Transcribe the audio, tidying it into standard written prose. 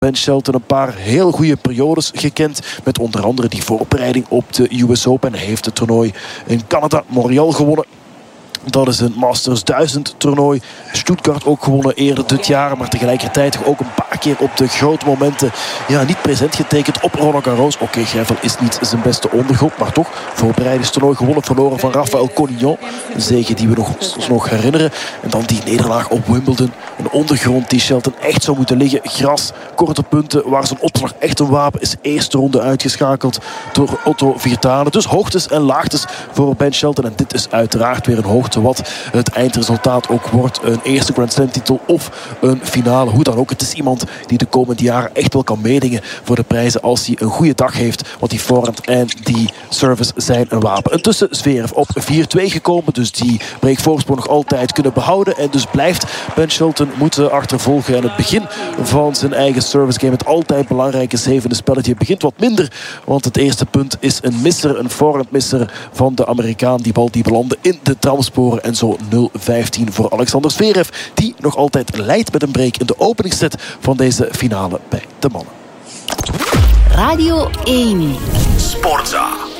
Ben Shelton een paar heel goede periodes gekend. Met onder andere die voorbereiding op de US Open. Hij heeft het toernooi in Canada, Montreal gewonnen. Dat is een Masters 1000 toernooi. Stuttgart ook gewonnen eerder dit jaar. Maar tegelijkertijd ook een paar keer op de grote momenten niet present getekend op Roland Garros. Oké, Greffel is niet zijn beste ondergrond. Maar toch, voorbereidingstoernooi gewonnen. Verloren van Rafael Collignon. Een zege die we ons nog herinneren. En dan die nederlaag op Wimbledon. Een ondergrond die Shelton echt zou moeten liggen. Gras, korte punten, waar zijn opslag echt een wapen is. Eerste ronde uitgeschakeld door Otto Virtanen. Dus hoogtes en laagtes voor Ben Shelton. En dit is uiteraard weer een hoogte wat het eindresultaat ook wordt. Een eerste Grand Slam titel of een finale. Hoe dan ook. Het is iemand die de komende jaren echt wel kan meedingen voor de prijzen als hij een goede dag heeft. Want die forehand en die service zijn een wapen. Intussen Zverev op 4-2 gekomen. Dus die breakvoorsprong nog altijd kunnen behouden. En dus blijft Ben Shelton moeten achtervolgen. En het begin van zijn eigen service game. Het altijd belangrijke zevende spelletje begint wat minder. Want het eerste punt is een misser. Een forehand misser van de Amerikaan. Die bal die belandde in de tramsporen. En zo 0-15 voor Alexander Zverev. Die nog altijd leidt met een break in de openingsset van deze finale bij de mannen. Radio 1 Sportza.